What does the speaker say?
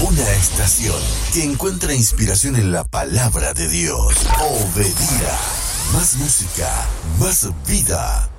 Una estación que encuentra inspiración en la palabra de Dios. Obedira. Más música, más vida.